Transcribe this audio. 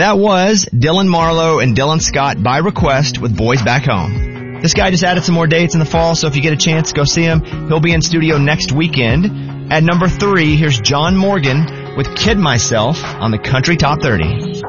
That was Dylan Marlowe and Dylan Scott by request with Boys Back Home. This guy just added some more dates in the fall, so if you get a chance, go see him. He'll be in studio next weekend. At number 3, here's John Morgan with Kid Myself on the Country Top 30.